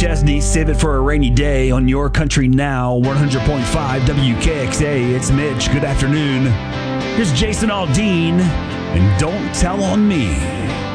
McChesney. Save it for a rainy day on Your Country Now, 100.5 WKXA. It's Mitch. Good afternoon. Here's Jason Aldean, and Don't Tell on Me.